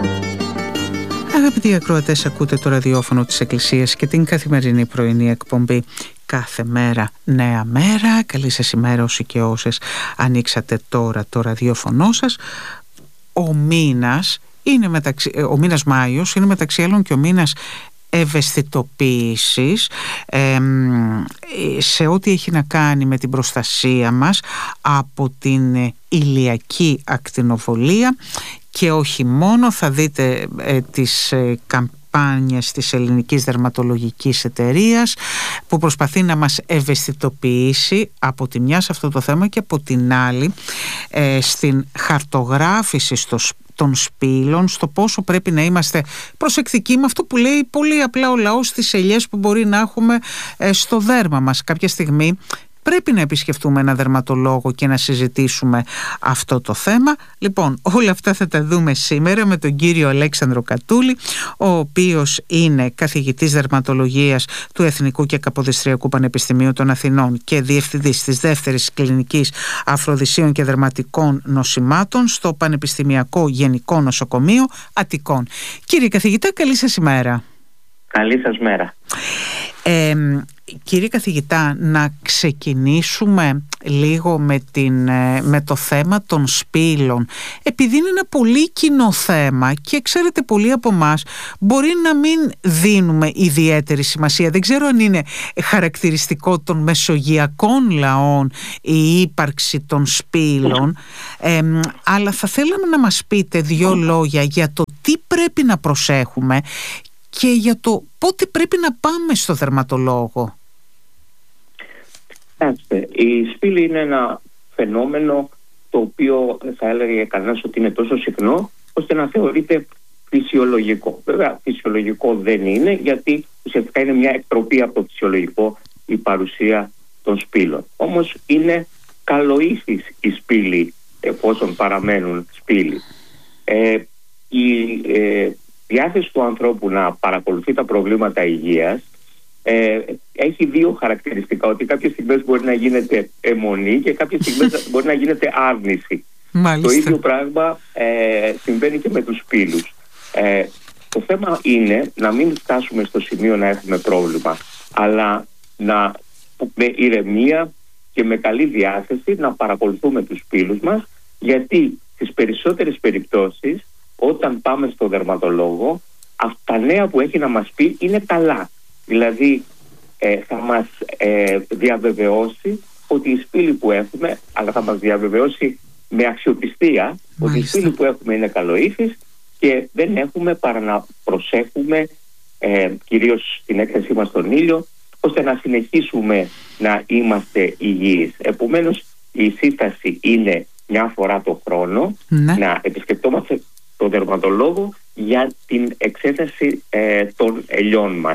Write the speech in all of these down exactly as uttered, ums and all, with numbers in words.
Αγαπητοί ακροατές, ακούτε το ραδιόφωνο της Εκκλησίας και την καθημερινή πρωινή εκπομπή «Κάθε μέρα νέα μέρα». Καλή σας ημέρα όσοι και όσες ανοίξατε τώρα το ραδιόφωνο σας. Ο μήνας, είναι μεταξύ, ο μήνας Μάιος είναι μεταξύ άλλων και ο μήνας ευαισθητοποίησης ε, σε ό,τι έχει να κάνει με την προστασία μας από την ηλιακή ακτινοβολία. Και όχι μόνο, θα δείτε ε, τις ε, καμπάνιες της Ελληνικής Δερματολογικής Εταιρείας που προσπαθεί να μας ευαισθητοποιήσει από τη μια σε αυτό το θέμα και από την άλλη ε, στην χαρτογράφηση στο, των σπήλων, στο πόσο πρέπει να είμαστε προσεκτικοί με αυτό που λέει πολύ απλά ο λαός, στις ελιές που μπορεί να έχουμε ε, στο δέρμα μας. Κάποια στιγμή πρέπει να επισκεφτούμε ένα δερματολόγο και να συζητήσουμε αυτό το θέμα. Λοιπόν, όλα αυτά θα τα δούμε σήμερα με τον κύριο Αλέξανδρο Κατούλη, ο οποίος είναι καθηγητής δερματολογίας του Εθνικού και Καποδιστριακού Πανεπιστημίου των Αθηνών και διευθυντής της δεύτερης κλινικής αφροδισίων και δερματικών νοσημάτων στο Πανεπιστημιακό Γενικό Νοσοκομείο Αττικών. Κύριε καθηγητά, καλή σας ημέρα. Καλή σας μέρα. Ε, κύριε καθηγητά, να ξεκινήσουμε λίγο με, την, με το θέμα των σπήλων, επειδή είναι ένα πολύ κοινό θέμα και ξέρετε πολλοί από εμάς μπορεί να μην δίνουμε ιδιαίτερη σημασία. Δεν ξέρω αν είναι χαρακτηριστικό των μεσογειακών λαών η ύπαρξη των σπήλων, ε, αλλά θα θέλαμε να μας πείτε δύο λόγια για το τι πρέπει να προσέχουμε και για το πότε πρέπει να πάμε στο δερματολόγο. Κοιτάξτε, η σπήλη είναι ένα φαινόμενο το οποίο θα έλεγε κανένας ότι είναι τόσο συχνό ώστε να θεωρείται φυσιολογικό. Βέβαια φυσιολογικό δεν είναι, γιατί ουσιαστικά είναι μια εκτροπή από το φυσιολογικό η παρουσία των σπήλων. Όμως είναι καλοήθης η σπήλη εφόσον παραμένουν σπήλοι. Ε, η ε, διάθεση του ανθρώπου να παρακολουθεί τα προβλήματα υγείας ε, έχει δύο χαρακτηριστικά, ότι κάποιες στιγμές μπορεί να γίνεται αιμονή και κάποιες στιγμές μπορεί να γίνεται άρνηση. Μάλιστα. Το ίδιο πράγμα ε, συμβαίνει και με τους σπήλους. Ε, το θέμα είναι να μην φτάσουμε στο σημείο να έχουμε πρόβλημα, αλλά να, με ηρεμία και με καλή διάθεση να παρακολουθούμε τους σπήλους μας, γιατί στις περισσότερες περιπτώσεις όταν πάμε στο δερματολόγο, αυτά τα νέα που έχει να μας πει είναι καλά. Δηλαδή ε, θα μας ε, διαβεβαιώσει ότι οι σπήλοι που έχουμε, αλλά θα μας διαβεβαιώσει με αξιοπιστία, μάλιστα, ότι οι σπήλοι που έχουμε είναι καλοήθης και δεν έχουμε παρά να προσέχουμε ε, κυρίως στην έκθεσή μας στον ήλιο, ώστε να συνεχίσουμε να είμαστε υγιείς. Επομένως η σύσταση είναι μια φορά το χρόνο, ναι, να επισκεπτόμαστε το δερματολόγο για την εξέταση ε, των ελιών μας.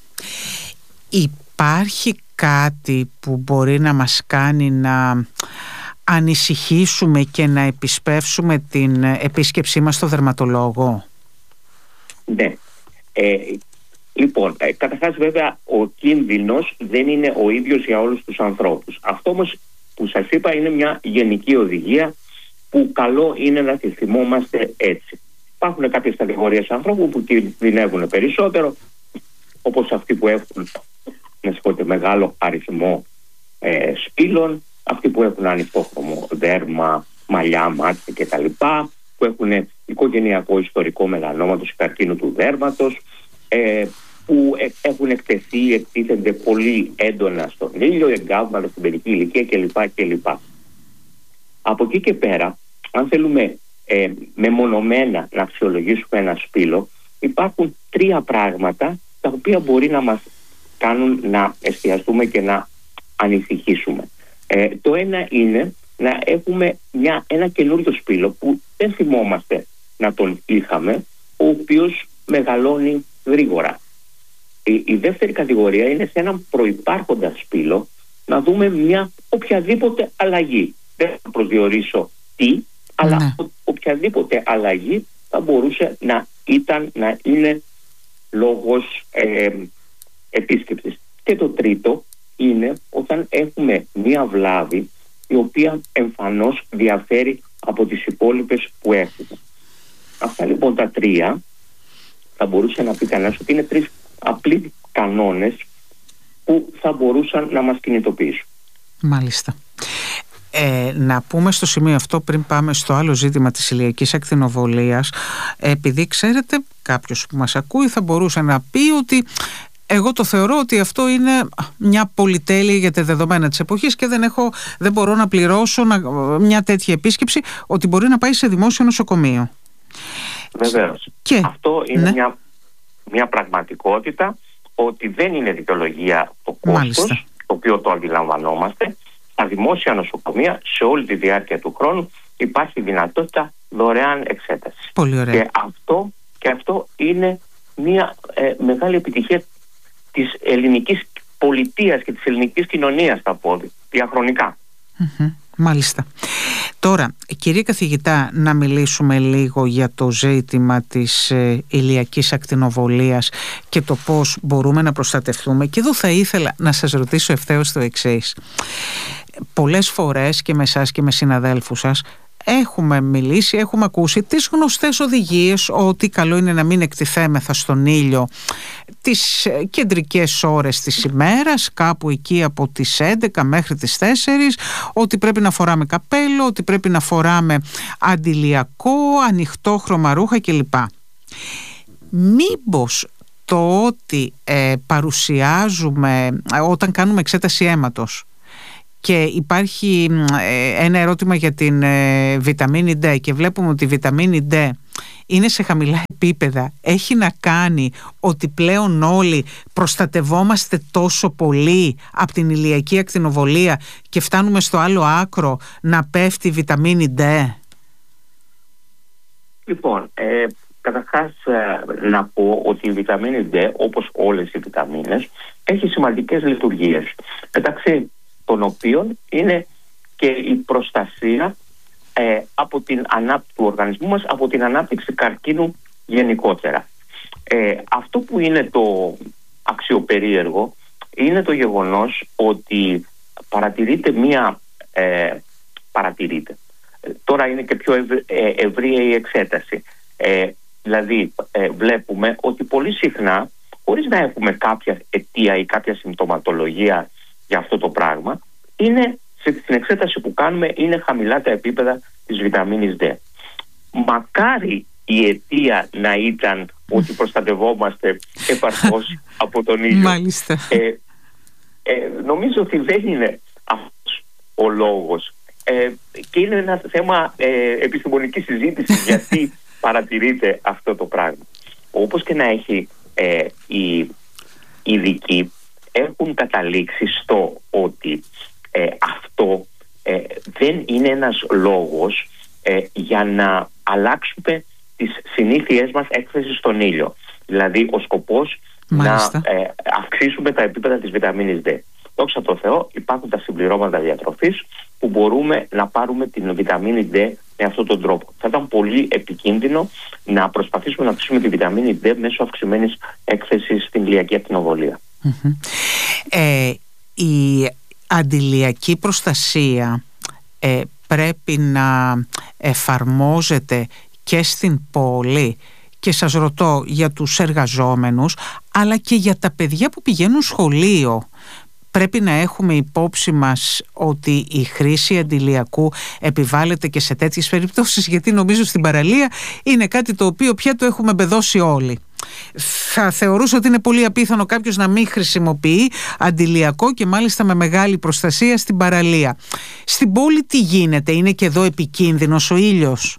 Υπάρχει κάτι που μπορεί να μας κάνει να ανησυχήσουμε και να επισπεύσουμε την επίσκεψή μας στο δερματολόγο? Ναι. Ε, λοιπόν, ε, καταρχάς βέβαια ο κίνδυνος δεν είναι ο ίδιος για όλους τους ανθρώπους. Αυτό όμως που σας είπα είναι μια γενική οδηγία που καλό είναι να τη θυμόμαστε έτσι. Υπάρχουν κάποιες κατηγορίες ανθρώπων που κινδυνεύουν περισσότερο, όπως αυτοί που έχουν μεγάλο αριθμό ε, σπήλων, αυτοί που έχουν ανοιχτόχρωμο δέρμα, μαλλιά, μάτια κτλ., που έχουν οικογενειακό ιστορικό μελανόματος, καρκίνου του δέρματος, ε, που έχουν εκτεθεί, εκτίθενται πολύ έντονα στον ήλιο, εγκάβματα στην παιδική ηλικία κλπ. κλπ. Από εκεί και πέρα, αν θέλουμε ε, μεμονωμένα να αξιολογήσουμε ένα σπήλο, υπάρχουν τρία πράγματα τα οποία μπορεί να μας κάνουν να εστιαστούμε και να ανησυχήσουμε. Ε, το ένα είναι να έχουμε μια, ένα καινούριο σπήλο που δεν θυμόμαστε να τον είχαμε, ο οποίος μεγαλώνει γρήγορα. Η, η δεύτερη κατηγορία είναι σε έναν προϋπάρχοντα σπήλο να δούμε μια οποιαδήποτε αλλαγή. Δεν θα προσδιορίσω τι, αλλά ναι, ο, οποιαδήποτε αλλαγή θα μπορούσε να ήταν, να είναι λόγος ε, επίσκεψης. Και το τρίτο είναι όταν έχουμε μία βλάβη η οποία εμφανώς διαφέρει από τις υπόλοιπες που έχουμε. Αυτά λοιπόν τα τρία θα μπορούσε να πει κανένας ότι είναι τρεις απλοί κανόνες που θα μπορούσαν να μας κινητοποιήσουν. Μάλιστα. Ε, να πούμε στο σημείο αυτό, πριν πάμε στο άλλο ζήτημα της ηλιακής ακτινοβολίας, επειδή ξέρετε κάποιος που μας ακούει θα μπορούσε να πει ότι εγώ το θεωρώ ότι αυτό είναι μια πολυτέλεια για τα δεδομένα της εποχής και δεν, έχω, δεν μπορώ να πληρώσω να, μια τέτοια επίσκεψη, ότι μπορεί να πάει σε δημόσιο νοσοκομείο. Βεβαίως. Και, αυτό είναι ναι. μια, μια πραγματικότητα, ότι δεν είναι δικαιολογία το κόστος, Μάλιστα. το οποίο το αντιλαμβανόμαστε. Στα δημόσια νοσοκομεία σε όλη τη διάρκεια του χρόνου υπάρχει δυνατότητα δωρεάν εξέτασης. Πολύ ωραία. Και αυτό, και αυτό είναι μια ε, μεγάλη επιτυχία της ελληνικής πολιτείας και της ελληνικής κοινωνίας, θα πω, διαχρονικά. Mm-hmm. Μάλιστα. Τώρα, κύριε καθηγητά, να μιλήσουμε λίγο για το ζήτημα της ε, ηλιακής ακτινοβολίας και το πώς μπορούμε να προστατευτούμε. Και εδώ θα ήθελα να σας ρωτήσω ευθέως το εξής. Πολλές φορές και με εσάς και με συναδέλφους σας έχουμε μιλήσει, έχουμε ακούσει τις γνωστές οδηγίες ότι καλό είναι να μην εκτιθέμεθα στον ήλιο τις κεντρικές ώρες της ημέρας, κάπου εκεί από τις έντεκα μέχρι τις τέσσερις, ότι πρέπει να φοράμε καπέλο, ότι πρέπει να φοράμε αντιλιακό, ανοιχτόχρωμα ρούχα κλπ. Μήπως το ότι ε, παρουσιάζουμε όταν κάνουμε εξέταση αίματος και υπάρχει ε, ένα ερώτημα για την ε, βιταμίνη D και βλέπουμε ότι η βιταμίνη D είναι σε χαμηλά επίπεδα, έχει να κάνει ότι πλέον όλοι προστατευόμαστε τόσο πολύ από την ηλιακή ακτινοβολία και φτάνουμε στο άλλο άκρο να πέφτει η βιταμίνη D? Λοιπόν, ε, καταρχάς ε, να πω ότι η βιταμίνη D, όπως όλες οι βιταμίνες, έχει σημαντικές λειτουργίες, μεταξύ των οποίων είναι και η προστασία ε, από την ανάπτυξη του οργανισμού μας, από την ανάπτυξη καρκίνου γενικότερα. Ε, αυτό που είναι το αξιοπερίεργο είναι το γεγονός ότι παρατηρείται μία ε, παρατηρείται. Τώρα είναι και πιο ευρύ, ε, ευρία η εξέταση. Ε, δηλαδή ε, βλέπουμε ότι πολύ συχνά, χωρίς να έχουμε κάποια αιτία ή κάποια συμπτωματολογία για αυτό το πράγμα, είναι, στην εξέταση που κάνουμε είναι χαμηλά τα επίπεδα της βιταμίνης D. Μακάρι η αιτία να ήταν ότι προστατευόμαστε επαρκώς από τον ήλιο. Μάλιστα. Ε, ε, νομίζω ότι δεν είναι αυτός ο λόγος. Ε, και είναι ένα θέμα ε, επιστημονικής συζήτησης γιατί παρατηρείται αυτό το πράγμα. Όπως και να έχει, ε, οι ειδικοί έχουν καταλήξει στο ότι ε, αυτό ε, δεν είναι ένας λόγος ε, για να αλλάξουμε τις συνήθειές μας έκθεσης στον ήλιο. Δηλαδή ο σκοπός Μάλιστα. να ε, αυξήσουμε τα επίπεδα της βιταμίνης D. Δόξα τω Θεώ, υπάρχουν τα συμπληρώματα διατροφής που μπορούμε να πάρουμε την βιταμίνη D με αυτόν τον τρόπο. Θα ήταν πολύ επικίνδυνο να προσπαθήσουμε να αυξήσουμε τη βιταμίνη D μέσω αυξημένης έκθεσης στην ηλιακή ακτινοβολία. Mm-hmm. Ε, η αντιλιακή προστασία ε, πρέπει να εφαρμόζεται και στην πόλη, και σας ρωτώ για τους εργαζόμενους αλλά και για τα παιδιά που πηγαίνουν σχολείο. Πρέπει να έχουμε υπόψη μας ότι η χρήση αντιλιακού επιβάλλεται και σε τέτοιες περιπτώσεις, γιατί νομίζω στην παραλία είναι κάτι το οποίο πια το έχουμε μπεδώσει όλοι. Θα θεωρούσα ότι είναι πολύ απίθανο κάποιος να μην χρησιμοποιεί αντιλιακό και μάλιστα με μεγάλη προστασία στην παραλία. Στην πόλη τι γίνεται, είναι και εδώ επικίνδυνος ο ήλιος?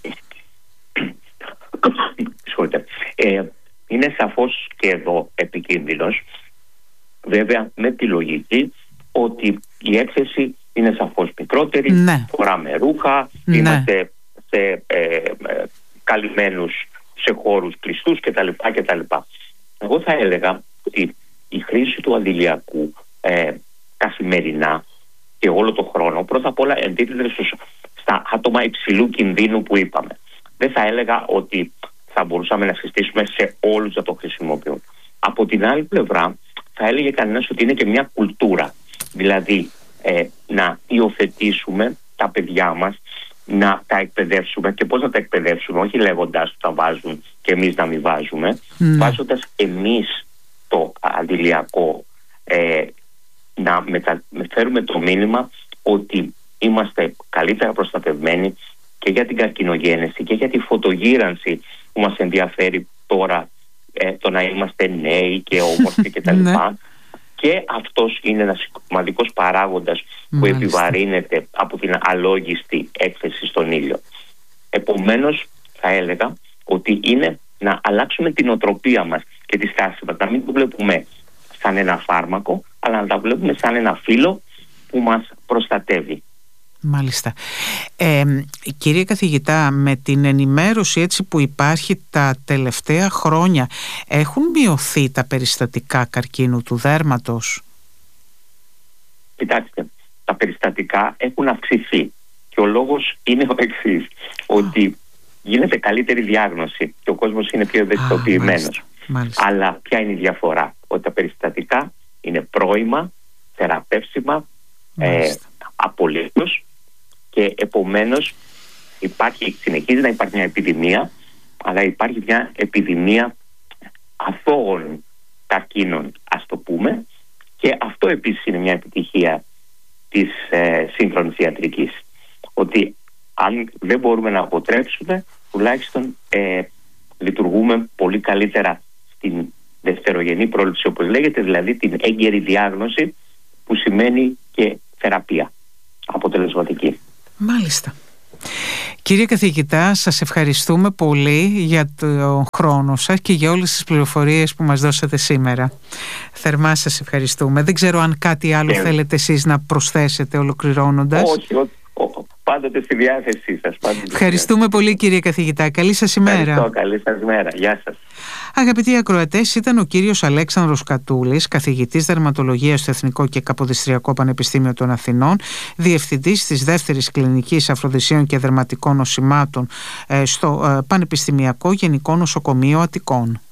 ε, είναι σαφώς και εδώ επικίνδυνος, βέβαια με τη λογική ότι η έκθεση είναι σαφώς μικρότερη, ναι. φοράμε ρούχα, ναι. είμαστε σε, ε, ε, καλυμμένους σε χώρους κλειστούς κτλ. κτλ. Εγώ θα έλεγα ότι η χρήση του αντιλιακού ε, καθημερινά και όλο το χρόνο, πρώτα απ' όλα εντίθεται στα άτομα υψηλού κινδύνου που είπαμε. Δεν θα έλεγα ότι θα μπορούσαμε να συστήσουμε σε όλους να το χρησιμοποιούν. Από την άλλη πλευρά θα έλεγε κανένας ότι είναι και μια κουλτούρα. Δηλαδή ε, να υιοθετήσουμε τα παιδιά μας να τα εκπαιδεύσουμε. Και πώς να τα εκπαιδεύσουμε? Όχι λέγοντας ότι τα βάζουν και εμείς να μην βάζουμε, mm. βάζοντας εμείς το αντιλιακό, ε, να μεταφέρουμε το μήνυμα ότι είμαστε καλύτερα προστατευμένοι και για την καρκινογένεση και για τη φωτογύρανση που μας ενδιαφέρει τώρα, ε, το να είμαστε νέοι και όμορφοι κτλ. Και αυτός είναι ένας σημαντικός παράγοντας που Μάλιστα. επιβαρύνεται από την αλόγιστη έκθεση στον ήλιο. Επομένως θα έλεγα ότι είναι να αλλάξουμε την οτροπία μας και τη στάση μας, να μην το βλέπουμε σαν ένα φάρμακο, αλλά να τα βλέπουμε σαν ένα φύλλο που μας προστατεύει. Μάλιστα. Ε, κύριε καθηγητά, με την ενημέρωση έτσι που υπάρχει τα τελευταία χρόνια, έχουν μειωθεί τα περιστατικά καρκίνου του δέρματος? Κοιτάξτε, τα περιστατικά έχουν αυξηθεί και ο λόγος είναι ο εξής, ότι γίνεται καλύτερη διάγνωση και ο κόσμος είναι πιο ευαισθητοποιημένος. Αλλά ποια είναι η διαφορά? Ότι τα περιστατικά είναι πρώιμα, θεραπεύσιμα, ε, απολύτως, και επομένως υπάρχει, συνεχίζει να υπάρχει μια επιδημία, αλλά υπάρχει μια επιδημία αθώων καρκίνων, ας το πούμε, και αυτό επίσης είναι μια επιτυχία της ε, σύγχρονης ιατρικής, ότι αν δεν μπορούμε να αποτρέψουμε, τουλάχιστον ε, λειτουργούμε πολύ καλύτερα στην δευτερογενή πρόληψη, όπως λέγεται, δηλαδή την έγκαιρη διάγνωση, που σημαίνει και θεραπεία αποτελεσματική. Μάλιστα. Κύριε καθηγητά, σας ευχαριστούμε πολύ για το χρόνο σας και για όλες τις πληροφορίες που μας δώσατε σήμερα. Θερμά σας ευχαριστούμε. Δεν ξέρω αν κάτι άλλο yeah. θέλετε εσείς να προσθέσετε ολοκληρώνοντας. Όχι, ό, ό, πάντοτε στη διάθεσή σας. Πάντοτε Ευχαριστούμε στη πολύ κύριε καθηγητά. Καλή σας ημέρα. Ευχαριστώ, καλή σας ημέρα. Γεια σας. Αγαπητοί ακροατές, ήταν ο κύριος Αλέξανδρος Κατούλης, καθηγητής δερματολογίας στο Εθνικό και Καποδιστριακό Πανεπιστήμιο των Αθηνών, διευθυντής της δεύτερης κλινικής αφροδισίων και δερματικών νοσημάτων στο Πανεπιστημιακό Γενικό Νοσοκομείο Αττικών.